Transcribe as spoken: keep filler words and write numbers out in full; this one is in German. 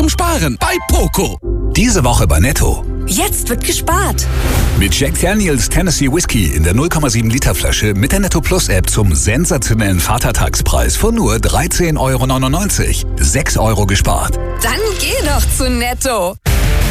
zum Sparen bei Poco. Diese Woche bei Netto. Jetzt wird gespart. Mit Jack Daniels Tennessee Whiskey in der null Komma sieben Liter Flasche mit der Netto Plus App zum sensationellen Vatertagspreis von nur dreizehn Euro neunundneunzig. sechs Euro gespart. Dann geh doch zu Netto.